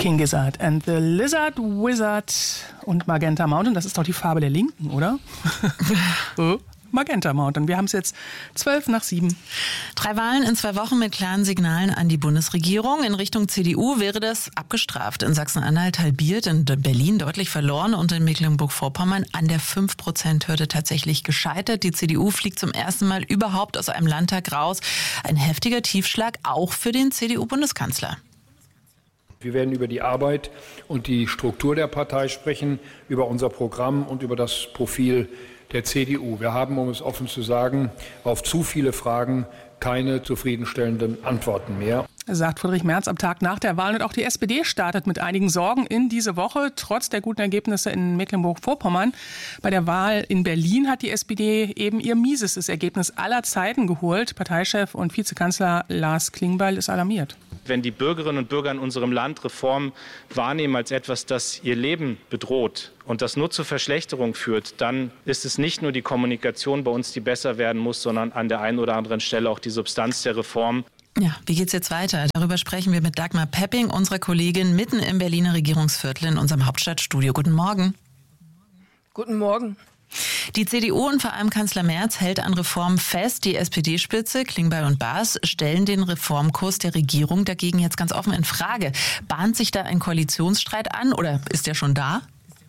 King Gizzard and the Lizard Wizard und Magenta Mountain. Das ist doch die Farbe der Linken, oder? Magenta Mountain. Wir haben es jetzt 7:12. 3 Wahlen in 2 Wochen mit klaren Signalen an die Bundesregierung. In Richtung CDU wäre das abgestraft. In Sachsen-Anhalt halbiert, in Berlin deutlich verloren und in Mecklenburg-Vorpommern an der 5%-Hürde tatsächlich gescheitert. Die CDU fliegt zum ersten Mal überhaupt aus einem Landtag raus. Ein heftiger Tiefschlag auch für den CDU-Bundeskanzler. Wir werden über die Arbeit und die Struktur der Partei sprechen, über unser Programm und über das Profil der CDU. Wir haben, um es offen zu sagen, auf zu viele Fragen keine zufriedenstellenden Antworten mehr. Sagt Friedrich Merz am Tag nach der Wahl. Und auch die SPD startet mit einigen Sorgen in diese Woche, trotz der guten Ergebnisse in Mecklenburg-Vorpommern. Bei der Wahl in Berlin hat die SPD eben ihr miesestes Ergebnis aller Zeiten geholt. Parteichef und Vizekanzler Lars Klingbeil ist alarmiert. Wenn die Bürgerinnen und Bürger in unserem Land Reform wahrnehmen als etwas, das ihr Leben bedroht und das nur zur Verschlechterung führt, dann ist es nicht nur die Kommunikation bei uns, die besser werden muss, sondern an der einen oder anderen Stelle auch die Substanz der Reform. Ja, wie geht's jetzt weiter? Darüber sprechen wir mit Dagmar Pepping, unserer Kollegin mitten im Berliner Regierungsviertel in unserem Hauptstadtstudio. Guten Morgen. Guten Morgen. Die CDU und vor allem Kanzler Merz hält an Reformen fest. Die SPD-Spitze, Klingbeil und Baas, stellen den Reformkurs der Regierung dagegen jetzt ganz offen in Frage. Bahnt sich da ein Koalitionsstreit an oder ist der schon da?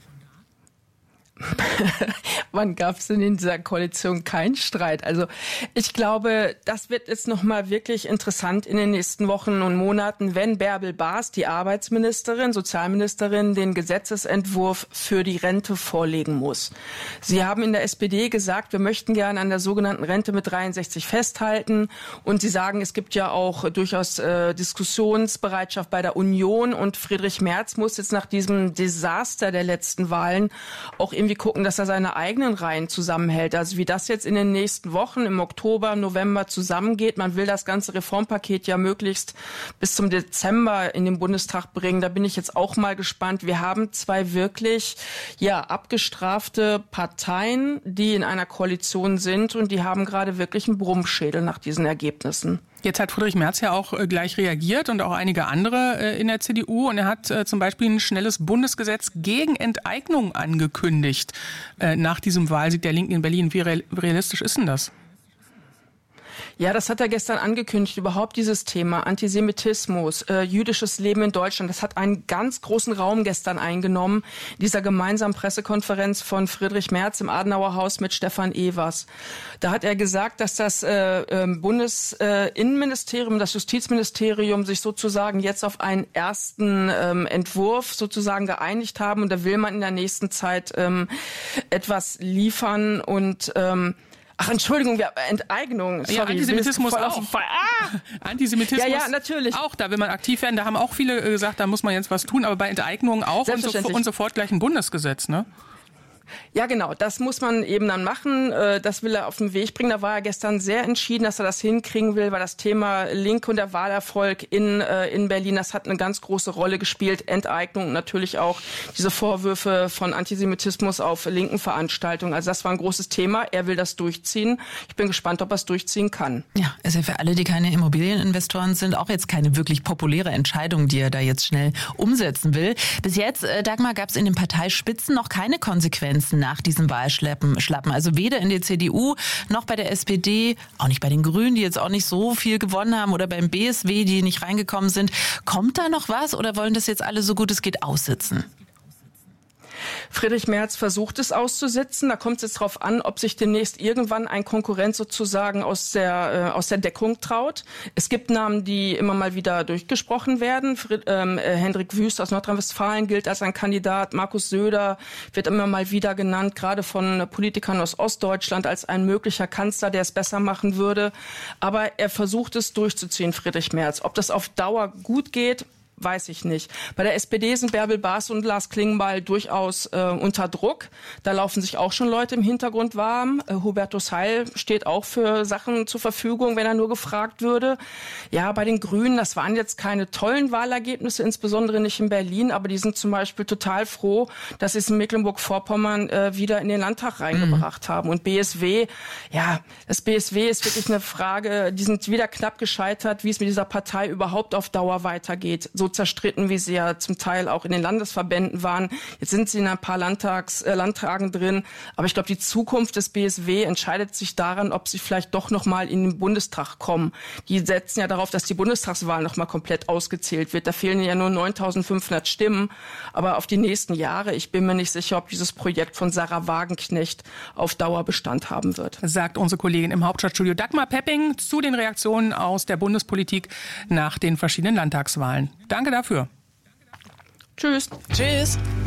Wann gab es denn in dieser Koalition keinen Streit? Also ich glaube, das wird jetzt nochmal wirklich interessant in den nächsten Wochen und Monaten, wenn Bärbel Baas, die Arbeitsministerin, Sozialministerin, den Gesetzesentwurf für die Rente vorlegen muss. Sie haben in der SPD gesagt, wir möchten gerne an der sogenannten Rente mit 63 festhalten. Und Sie sagen, es gibt ja auch durchaus Diskussionsbereitschaft bei der Union. Und Friedrich Merz muss jetzt nach diesem Desaster der letzten Wahlen auch irgendwie gucken, dass er seine eigenen Reihen zusammenhält. Also wie das jetzt in den nächsten Wochen, im Oktober, November zusammengeht. Man will das ganze Reformpaket ja möglichst bis zum Dezember in den Bundestag bringen. Da bin ich jetzt auch mal gespannt. Wir haben 2 wirklich abgestrafte Parteien, die in einer Koalition sind und die haben gerade wirklich einen Brummschädel nach diesen Ergebnissen. Jetzt hat Friedrich Merz ja auch gleich reagiert und auch einige andere in der CDU. Und er hat zum Beispiel ein schnelles Bundesgesetz gegen Enteignung angekündigt nach diesem Wahlsieg der Linken in Berlin. Wie realistisch ist denn das? Ja, das hat er gestern angekündigt. Überhaupt dieses Thema Antisemitismus, jüdisches Leben in Deutschland, das hat einen ganz großen Raum gestern eingenommen. Dieser gemeinsamen Pressekonferenz von Friedrich Merz im Adenauer Haus mit Stefan Evers. Da hat er gesagt, dass das Bundesinnenministerium, das Justizministerium sich sozusagen jetzt auf einen ersten Entwurf sozusagen geeinigt haben. Und da will man in der nächsten Zeit etwas liefern und Entschuldigung, Enteignung. Sorry, ja, Antisemitismus auch. Antisemitismus ja, natürlich. Auch, da will man aktiv werden. Da haben auch viele gesagt, da muss man jetzt was tun. Aber bei Enteignungen auch und sofort gleich ein Bundesgesetz, ne? Ja, genau. Das muss man eben dann machen. Das will er auf den Weg bringen. Da war er gestern sehr entschieden, dass er das hinkriegen will, weil das Thema Linke und der Wahlerfolg in Berlin, das hat eine ganz große Rolle gespielt. Enteignung und natürlich auch diese Vorwürfe von Antisemitismus auf linken Veranstaltungen. Also das war ein großes Thema. Er will das durchziehen. Ich bin gespannt, ob er es durchziehen kann. Ja, ist ja für alle, die keine Immobilieninvestoren sind, auch jetzt keine wirklich populäre Entscheidung, die er da jetzt schnell umsetzen will. Bis jetzt, Dagmar, gab es in den Parteispitzen noch keine Konsequenzen nach diesem Wahlschlappen. Also weder in der CDU noch bei der SPD, auch nicht bei den Grünen, die jetzt auch nicht so viel gewonnen haben, oder beim BSW, die nicht reingekommen sind. Kommt da noch was oder wollen das jetzt alle so gut es geht aussitzen? Friedrich Merz versucht es auszusitzen. Da kommt es jetzt darauf an, ob sich demnächst irgendwann ein Konkurrent sozusagen aus der Deckung traut. Es gibt Namen, die immer mal wieder durchgesprochen werden. Hendrik Wüst aus Nordrhein-Westfalen gilt als ein Kandidat. Markus Söder wird immer mal wieder genannt, gerade von Politikern aus Ostdeutschland, als ein möglicher Kanzler, der es besser machen würde. Aber er versucht es durchzuziehen, Friedrich Merz. Ob das auf Dauer gut geht, weiß ich nicht. Bei der SPD sind Bärbel Baas und Lars Klingbeil durchaus unter Druck. Da laufen sich auch schon Leute im Hintergrund warm. Hubertus Heil steht auch für Sachen zur Verfügung, wenn er nur gefragt würde. Ja, bei den Grünen, das waren jetzt keine tollen Wahlergebnisse, insbesondere nicht in Berlin, aber die sind zum Beispiel total froh, dass sie es in Mecklenburg-Vorpommern wieder in den Landtag reingebracht haben. Und BSW, ja, das BSW ist wirklich eine Frage, die sind wieder knapp gescheitert, wie es mit dieser Partei überhaupt auf Dauer weitergeht. So zerstritten, wie sie ja zum Teil auch in den Landesverbänden waren. Jetzt sind sie in ein paar Landtagen drin. Aber ich glaube, die Zukunft des BSW entscheidet sich daran, ob sie vielleicht doch noch mal in den Bundestag kommen. Die setzen ja darauf, dass die Bundestagswahl noch mal komplett ausgezählt wird. Da fehlen ja nur 9.500 Stimmen. Aber auf die nächsten Jahre, ich bin mir nicht sicher, ob dieses Projekt von Sarah Wagenknecht auf Dauer Bestand haben wird. Sagt unsere Kollegin im Hauptstadtstudio Dagmar Pepping zu den Reaktionen aus der Bundespolitik nach den verschiedenen Landtagswahlen. Danke dafür. Tschüss. Tschüss.